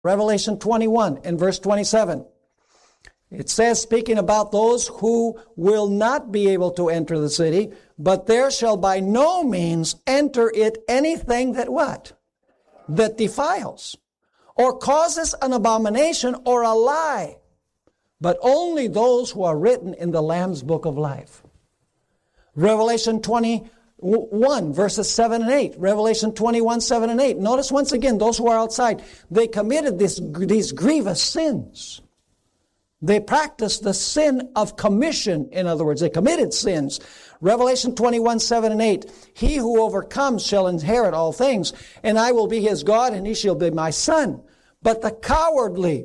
Revelation 21 and verse 27. It says, speaking about those who will not be able to enter the city, but there shall by no means enter it anything that what? That defiles, or causes an abomination or a lie, but only those who are written in the Lamb's book of life. Revelation 21, verses 7 and 8. Revelation 21, 7 and 8. Notice once again, those who are outside, they committed these grievous sins. They practiced the sin of commission. In other words, they committed sins. Revelation 21, 7 and 8. He who overcomes shall inherit all things, and I will be his God, and he shall be my son. But the cowardly,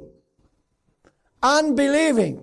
unbelieving,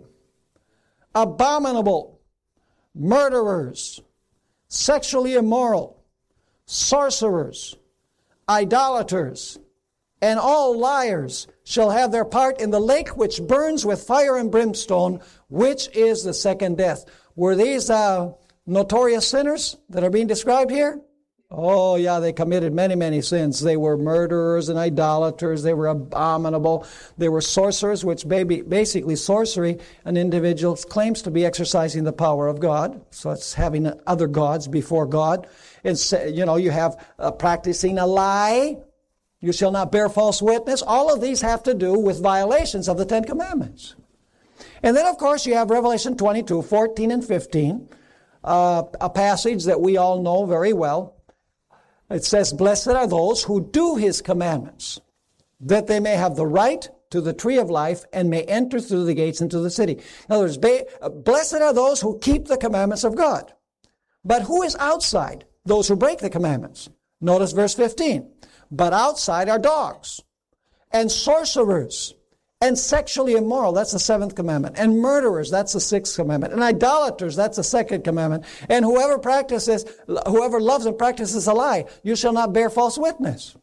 abominable, murderers, sexually immoral, sorcerers, idolaters, and all liars shall have their part in the lake which burns with fire and brimstone, which is the second death. Were these notorious sinners that are being described here? Oh, yeah, they committed many, many sins. They were murderers and idolaters. They were abominable. They were sorcerers, which basically sorcery, an individual claims to be exercising the power of God. So it's having other gods before God. It's, you have practicing a lie. You shall not bear false witness. All of these have to do with violations of the Ten Commandments. And then, of course, you have Revelation 22, 14 and 15, a passage that we all know very well. It says, blessed are those who do his commandments, that they may have the right to the tree of life and may enter through the gates into the city. In other words, blessed are those who keep the commandments of God. But who is outside? Those who break the commandments. Notice verse 15. But outside are dogs and sorcerers and sexually immoral. That's the seventh commandment. And murderers. That's the sixth commandment. And idolaters. That's the second commandment. And whoever loves and practices a lie, you shall not bear false witness.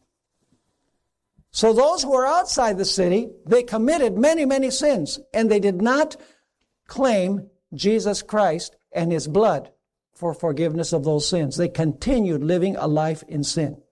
So those who are outside the city, they committed many, many sins. And they did not claim Jesus Christ and his blood for forgiveness of those sins. They continued living a life in sin.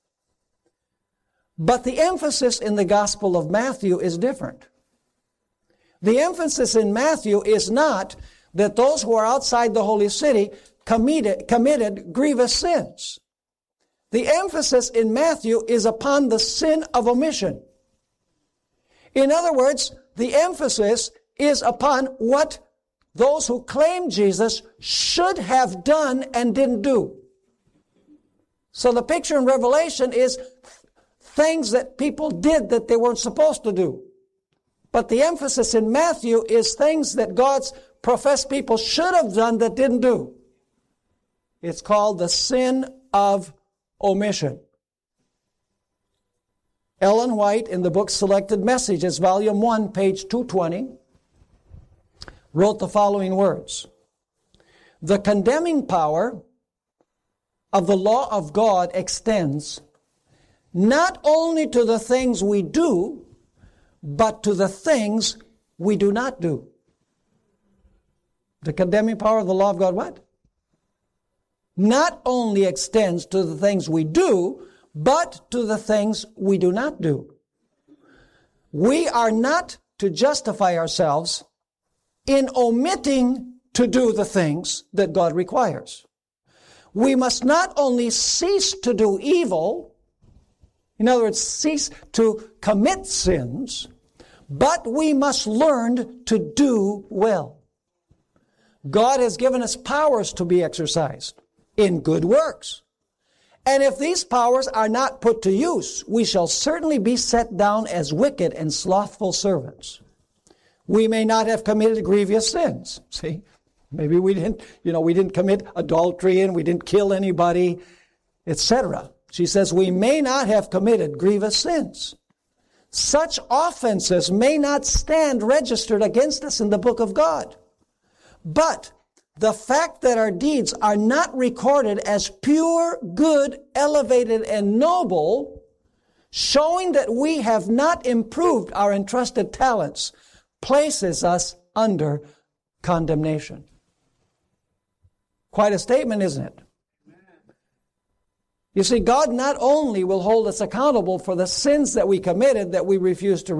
But the emphasis in the Gospel of Matthew is different. The emphasis in Matthew is not that those who are outside the holy city committed grievous sins. The emphasis in Matthew is upon the sin of omission. In other words, the emphasis is upon what those who claim Jesus should have done and didn't do. So the picture in Revelation is things that people did that they weren't supposed to do. But the emphasis in Matthew is things that God's professed people should have done that didn't do. It's called the sin of omission. Ellen White, in the book Selected Messages, Volume 1, page 220, wrote the following words. The condemning power of the law of God extends not only to the things we do, but to the things we do not do. The condemning power of the law of God, what? Not only extends to the things we do, but to the things we do not do. We are not to justify ourselves in omitting to do the things that God requires. We must not only cease to do evil, in other words, cease to commit sins, but we must learn to do well. God has given us powers to be exercised in good works. And if these powers are not put to use, we shall certainly be set down as wicked and slothful servants. We may not have committed grievous sins. See, maybe we didn't commit adultery and we didn't kill anybody, etc. She says we may not have committed grievous sins. Such offenses may not stand registered against us in the book of God. But the fact that our deeds are not recorded as pure, good, elevated, and noble, showing that we have not improved our entrusted talents, places us under condemnation. Quite a statement, isn't it? You see, God not only will hold us accountable for the sins that we committed that we refuse to